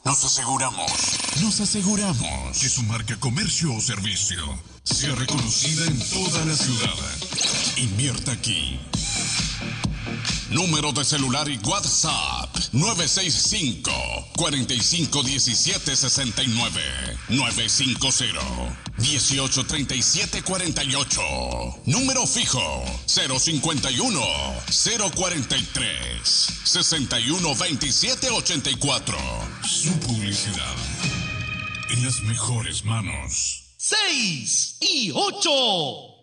Nos aseguramos que su marca, comercio o servicio sea reconocida en toda la ciudad. Invierta aquí. Número de celular y WhatsApp 965-451769 950-183748. Número fijo 051-043-612784. Su publicidad en las mejores manos. 6 y 8.